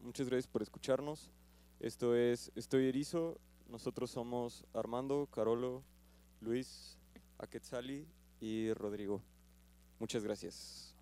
Muchas gracias por escucharnos. Esto es Estoy Erizo. Nosotros somos Armando, Carolo, Luis, Aquetzali y Rodrigo. Muchas gracias.